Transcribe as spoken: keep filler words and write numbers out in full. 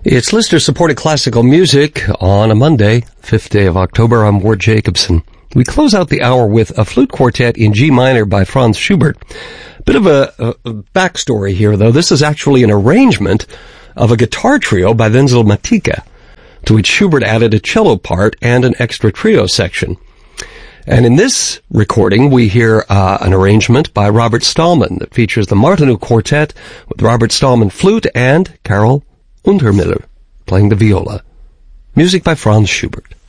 It's listener-supported classical music on a Monday, fifth day of October. I'm Ward Jacobson. We close out the hour with a flute quartet in G minor by Franz Schubert. Bit of a, a, a backstory here, though. This is actually an arrangement of a guitar trio by Wenzel Matika, to which Schubert added a cello part and an extra trio section. And in this recording, we hear uh, an arrangement by Robert Stallman that features the Martinů Quartet with Robert Stallman flute and Karel Untermiller playing the viola. Music by Franz Schubert.